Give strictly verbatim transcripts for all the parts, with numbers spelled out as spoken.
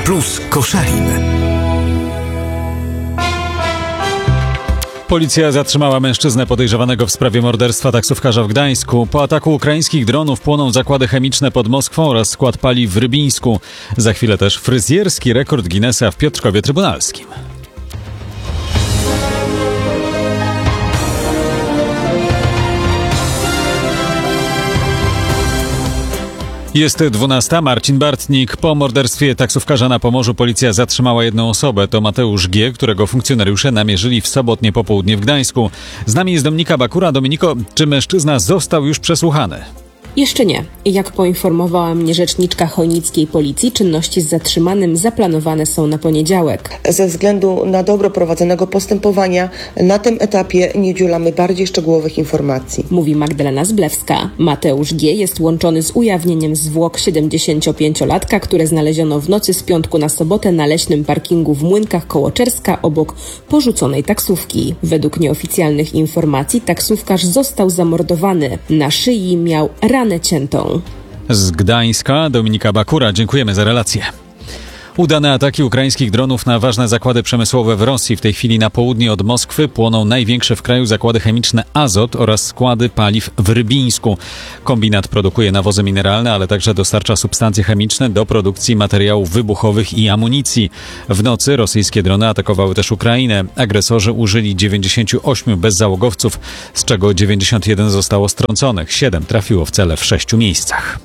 Plus Koszalin. Policja zatrzymała mężczyznę podejrzewanego w sprawie morderstwa taksówkarza w Gdańsku. Po ataku ukraińskich dronów płoną zakłady chemiczne pod Moskwą oraz skład paliw w Rybińsku. Za chwilę też fryzjerski rekord Guinnessa w Piotrkowie Trybunalskim. Jest dwunasta. Marcin Bartnik. Po morderstwie taksówkarza na Pomorzu policja zatrzymała jedną osobę. To Mateusz G., którego funkcjonariusze namierzyli w sobotnie popołudnie w Gdańsku. Z nami jest Dominika Bakura. Dominiko, czy mężczyzna został już przesłuchany? Jeszcze nie. Jak poinformowała mnie rzeczniczka chojnickiej policji, czynności z zatrzymanym zaplanowane są na poniedziałek. Ze względu na dobro prowadzonego postępowania na tym etapie nie udzielamy bardziej szczegółowych informacji. Mówi Magdalena Zblewska. Mateusz G. jest łączony z ujawnieniem zwłok siedemdziesięciopięciolatka, które znaleziono w nocy z piątku na sobotę na leśnym parkingu w Młynkach koło Czerska obok porzuconej taksówki. Według nieoficjalnych informacji taksówkarz został zamordowany. Na szyi miał ranę ciętą. Z Gdańska Dominika Bakura. Dziękujemy za relację. Udane ataki ukraińskich dronów na ważne zakłady przemysłowe w Rosji. W tej chwili na południe od Moskwy płoną największe w kraju zakłady chemiczne Azot oraz składy paliw w Rybińsku. Kombinat produkuje nawozy mineralne, ale także dostarcza substancje chemiczne do produkcji materiałów wybuchowych i amunicji. W nocy rosyjskie drony atakowały też Ukrainę. Agresorzy użyli dziewięćdziesięciu ośmiu bezzałogowców, z czego dziewięćdziesiąt jeden zostało strąconych. siedem trafiło w cele w sześciu miejscach.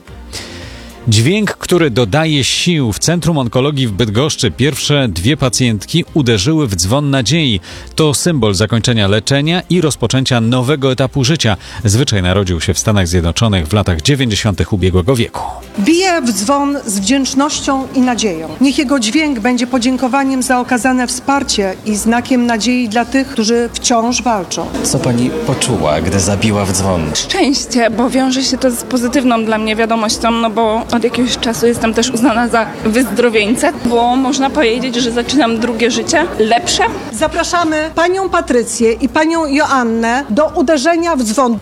Dźwięk, który dodaje sił. W Centrum Onkologii w Bydgoszczy pierwsze dwie pacjentki uderzyły w dzwon nadziei. To symbol zakończenia leczenia i rozpoczęcia nowego etapu życia. Zwyczaj narodził się w Stanach Zjednoczonych w latach dziewięćdziesiątych ubiegłego wieku. Bije w dzwon z wdzięcznością i nadzieją. Niech jego dźwięk będzie podziękowaniem za okazane wsparcie i znakiem nadziei dla tych, którzy wciąż walczą. Co pani poczuła, gdy zabiła w dzwon? Szczęście, bo wiąże się to z pozytywną dla mnie wiadomością, no bo od jakiegoś czasu jestem też uznana za wyzdrowieńcę, bo można powiedzieć, że zaczynam drugie życie, lepsze. Zapraszamy panią Patrycję i panią Joannę do uderzenia w dzwon.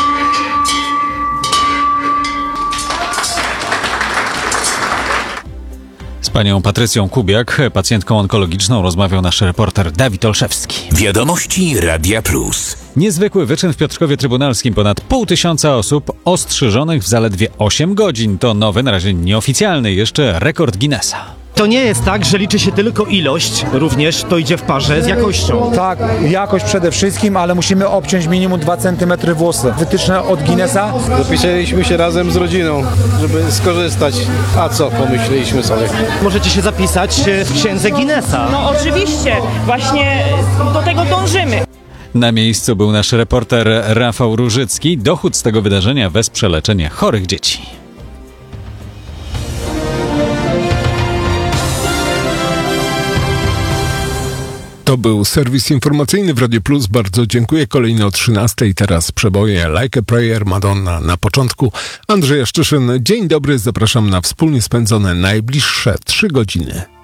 Z panią Patrycją Kubiak, pacjentką onkologiczną, rozmawiał nasz reporter Dawid Olszewski. Wiadomości Radia Plus. Niezwykły wyczyn w Piotrkowie Trybunalskim. Ponad pół tysiąca osób ostrzyżonych w zaledwie osiem godzin. To nowy, na razie nieoficjalny jeszcze rekord Guinnessa. To nie jest tak, że liczy się tylko ilość, również to idzie w parze z jakością. Tak, jakość przede wszystkim, ale musimy obciąć minimum dwa centymetry włosy. Wytyczne od Guinnessa. Zapisaliśmy się razem z rodziną, żeby skorzystać. A co, pomyśleliśmy sobie. Możecie się zapisać w księdze Guinnessa. No oczywiście, właśnie do tego dążymy. Na miejscu był nasz reporter Rafał Różycki. Dochód z tego wydarzenia wesprze leczenie chorych dzieci. To był serwis informacyjny w Radio Plus. Bardzo dziękuję. Kolejny o trzynastej. Teraz przeboje Like a Prayer, Madonna na początku. Andrzej Jaszczyszyn. Dzień dobry. Zapraszam na wspólnie spędzone najbliższe trzy godziny.